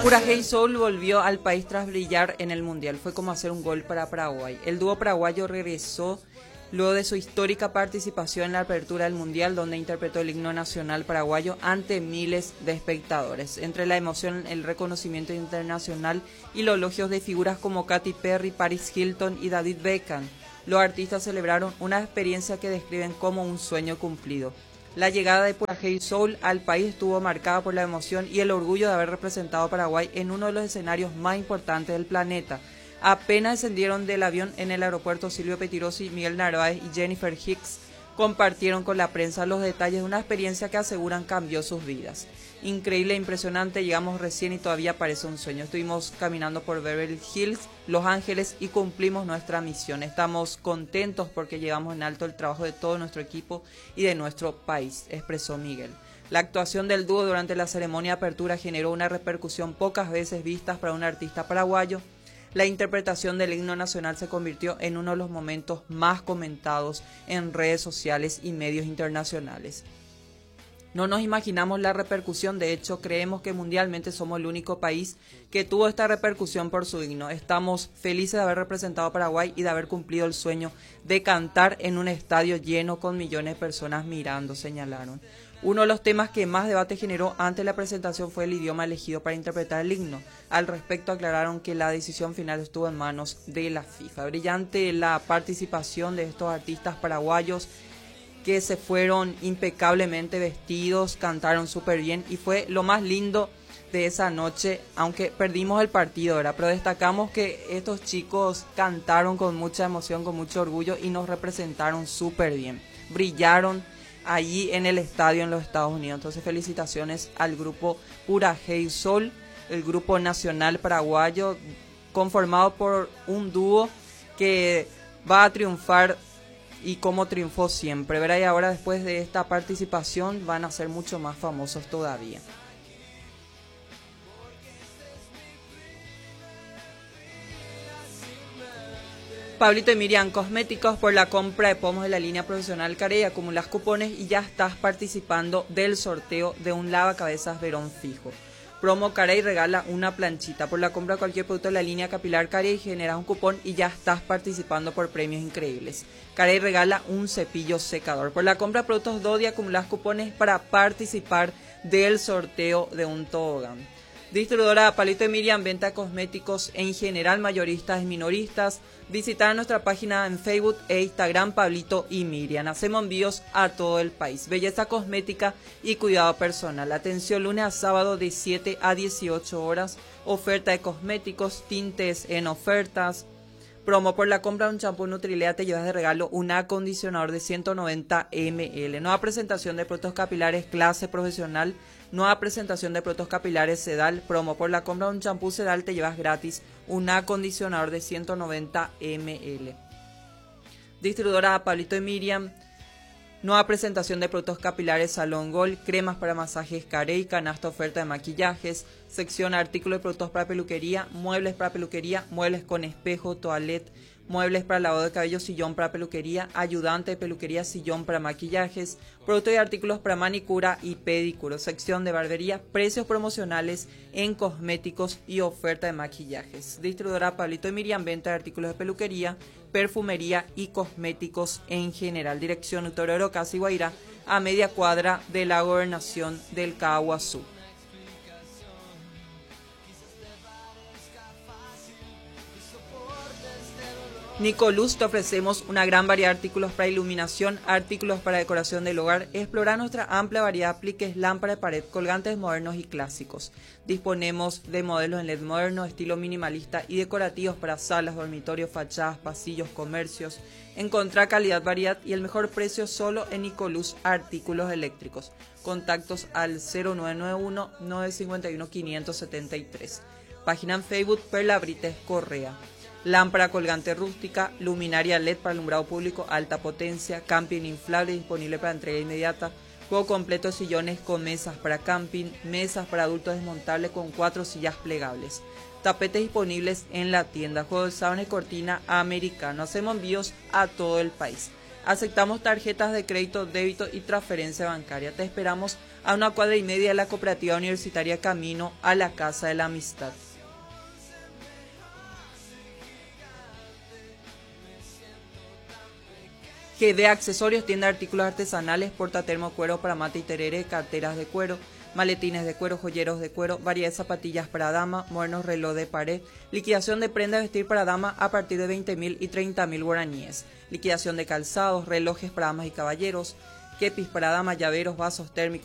Pura Soul volvió al país tras brillar en el Mundial. Fue como hacer un gol para Paraguay. El dúo paraguayo regresó luego de su histórica participación en la apertura del Mundial, donde interpretó el himno nacional paraguayo ante miles de espectadores. Entre la emoción, el reconocimiento internacional y los elogios de figuras como Katy Perry, Paris Hilton y David Beckham, los artistas celebraron una experiencia que describen como un sueño cumplido. La llegada de Pura Soul al país estuvo marcada por la emoción y el orgullo de haber representado a Paraguay en uno de los escenarios más importantes del planeta. Apenas descendieron del avión en el aeropuerto, Silvio Pettirossi, Miguel Narváez y Jennifer Hicks compartieron con la prensa los detalles de una experiencia que aseguran cambió sus vidas. Increíble e impresionante, llegamos recién y todavía parece un sueño. Estuvimos caminando por Beverly Hills, Los Ángeles y cumplimos nuestra misión. Estamos contentos porque llevamos en alto el trabajo de todo nuestro equipo y de nuestro país, expresó Miguel. La actuación del dúo durante la ceremonia de apertura generó una repercusión pocas veces vistas para un artista paraguayo. La interpretación del himno nacional se convirtió en uno de los momentos más comentados en redes sociales y medios internacionales. No nos imaginamos la repercusión, de hecho creemos que mundialmente somos el único país que tuvo esta repercusión por su himno. Estamos felices de haber representado a Paraguay y de haber cumplido el sueño de cantar en un estadio lleno con millones de personas mirando, señalaron. Uno de los temas que más debate generó ante la presentación fue el idioma elegido para interpretar el himno. Al respecto aclararon que la decisión final estuvo en manos de la FIFA. Brillante la participación de estos artistas paraguayos que se fueron impecablemente vestidos, cantaron súper bien y fue lo más lindo de esa noche, aunque perdimos el partido, ¿verdad? Pero destacamos que estos chicos cantaron con mucha emoción, con mucho orgullo y nos representaron súper bien. Brillaron allí en el estadio en los Estados Unidos. Entonces felicitaciones al grupo Pura Soul, el grupo nacional paraguayo conformado por un dúo que va a triunfar y como triunfó siempre, ¿verdad? Y ahora después de esta participación van a ser mucho más famosos todavía. Pablito y Miriam, cosméticos por la compra de pomos de la línea profesional Carey, acumulas cupones y ya estás participando del sorteo de un lavacabezas Verón fijo. Promo Carey regala una planchita. Por la compra de cualquier producto de la línea capilar Carey generas un cupón y ya estás participando por premios increíbles. Carey regala un cepillo secador. Por la compra de productos Dodi acumulas cupones para participar del sorteo de un tobogán. Distribuidora Pablito y Miriam, venta de cosméticos en general, mayoristas y minoristas. Visitar nuestra página en Facebook e Instagram Pablito y Miriam. Hacemos envíos a todo el país. Belleza cosmética y cuidado personal. Atención lunes a sábado de 7 a 18 horas. Oferta de cosméticos, tintes en ofertas. Promo por la compra de un champú Nutrilea te llevas de regalo un acondicionador de 190 ml. Nueva presentación de productos capilares clase profesional. Nueva presentación de productos capilares Sedal. Promo por la compra de un champú Sedal te llevas gratis un acondicionador de 190 ml. Distribuidora Pablito y Miriam. Nueva presentación de productos capilares Salón Gol, cremas para masajes Carey, canasta oferta de maquillajes, sección artículos de productos para peluquería, muebles para peluquería, muebles con espejo, toalette, muebles para lavado de cabello, sillón para peluquería, ayudante de peluquería, sillón para maquillajes, productos y artículos para manicura y pedicura, sección de barbería, precios promocionales en cosméticos y oferta de maquillajes. Distribuidora Pablito y Miriam, venta de artículos de peluquería, perfumería y cosméticos en general. Dirección Torero Casi Guairá, a media cuadra de la gobernación del Caguazú. Nicoluz, te ofrecemos una gran variedad de artículos para iluminación, artículos para decoración del hogar. Explora nuestra amplia variedad de apliques, lámparas de pared, colgantes modernos y clásicos. Disponemos de modelos en LED moderno, estilo minimalista y decorativos para salas, dormitorios, fachadas, pasillos, comercios. Encontrá calidad, variedad y el mejor precio solo en Nicoluz Artículos Eléctricos. Contactos al 0991-951-573. Página en Facebook Perla Brites Correa. Lámpara colgante rústica, luminaria LED para alumbrado público, alta potencia, camping inflable disponible para entrega inmediata, juego completo de sillones con mesas para camping, mesas para adultos desmontables con 4 sillas plegables, tapetes disponibles en la tienda, juego de sábana y cortina americano. Hacemos envíos a todo el país. Aceptamos tarjetas de crédito, débito y transferencia bancaria. Te esperamos a 1,5 cuadras de la cooperativa universitaria camino a la Casa de la Amistad. GD Accesorios, tienda de artículos artesanales, portatermo cuero para mate y terere, carteras de cuero, maletines de cuero, joyeros de cuero, variedad de zapatillas para dama, modernos reloj de pared, liquidación de prenda de vestir para dama a partir de 20.000 y 30.000 guaraníes, liquidación de calzados, relojes para damas y caballeros, kepis para dama, llaveros, vasos térmicos,